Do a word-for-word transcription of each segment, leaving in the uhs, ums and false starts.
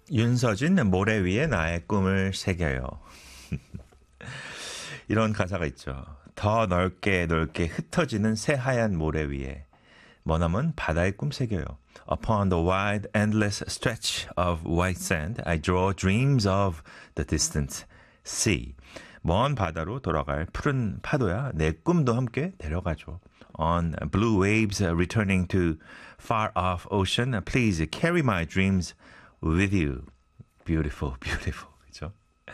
윤서진 모래 위에 나의 꿈을 새겨요. 이런 가사가 있죠. 더 넓게 넓게 흩어지는 새하얀 모래 위에 머나먼 바다의 꿈 새겨요. Upon the wide endless stretch of white sand, I draw dreams of the distant sea. 먼 바다로 돌아갈 푸른 파도야 내 꿈도 함께 데려가죠. On blue waves returning to far off ocean, please carry my dreams with you. Beautiful, beautiful. 그죠?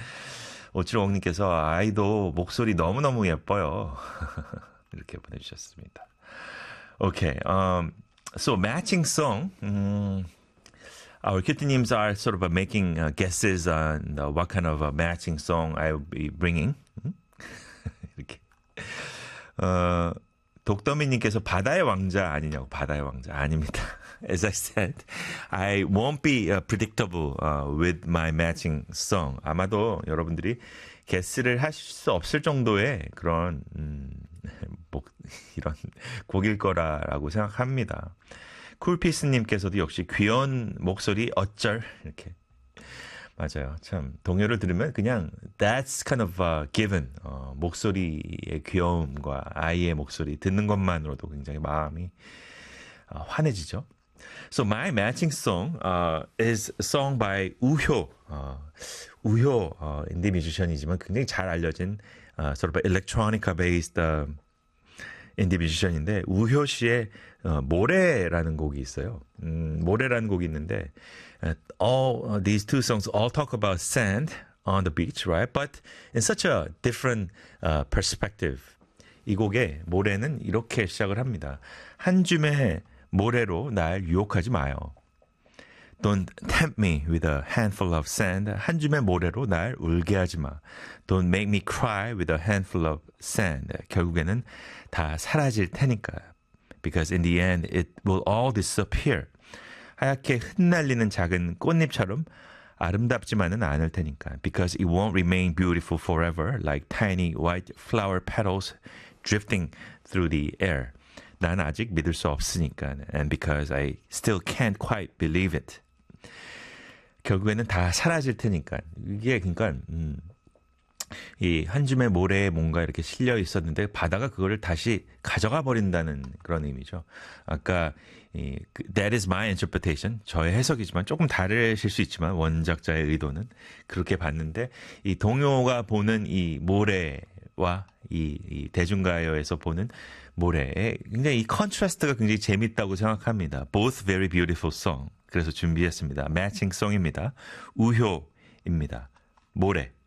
오칠오공님께서 아이도 목소리 너무너무 예뻐요. 이렇게 보내주셨습니다. Okay, um, so matching song. Um, our kittynims are sort of uh, making uh, guesses on uh, what kind of a matching song I will be bringing. 이렇게. 어, 독더미님께서 바다의 왕자 아니냐고. 바다의 왕자 아닙니다. As I said, I won't be uh, predictable uh, with my matching song. 아마도 여러분들이 게스를 하실 수 없을 정도의 그런 음, 뭐, 이런 곡일 거라고 생각합니다. 쿨피스님께서도 역시 귀여운 목소리 어쩔 이렇게 맞아요. 참 동요를 들으면 그냥 that's kind of a given. 어, 목소리의 귀여움과 아이의 목소리 듣는 것만으로도 굉장히 마음이 어, 환해지죠. So my matching song uh, is a song by 우효. 어, 우효 어, 인디 뮤지션이지만 굉장히 잘 알려진 uh, sort of electronica based uh, 인디 뮤지션인데 우효 씨의 어, 모래라는 곡이 있어요. 음, 모래라는 곡이 있는데 uh, all uh, these two songs all talk about sand on the beach, right? But in such a different uh, perspective. 이 곡의 모래는 이렇게 시작을 합니다. 한 줌의 모래로 날 유혹하지 마요. Don't tempt me with a handful of sand. 한 줌의 모래로 날 울게 하지 마. Don't make me cry with a handful of sand. 결국에는 다 사라질 테니까. Because in the end, it will all disappear. 하얗게 흩날리는 작은 꽃잎처럼 아름답지만은 않을 테니까. Because it won't remain beautiful forever, like tiny white flower petals drifting through the air. 난 아직 믿을 수 없으니까. And because I still can't quite believe it. 결국에는 다 사라질 테니까. 이게 그러니까 음, 이 한 줌의 모래에 뭔가 이렇게 실려 있었는데 바다가 그거를 다시 가져가 버린다는 그런 의미죠. 아까 이, that is my interpretation. 저의 해석이지만 조금 다르실 수 있지만 원작자의 의도는 그렇게 봤는데 이 동요가 보는 이 모래와 이, 이 대중가요에서 보는 모래에 굉장히 이 컨트라스트가 굉장히 재밌다고 생각합니다. Both very beautiful song. 그래서 준비했습니다. Matching song입니다. 우효입니다. 모래.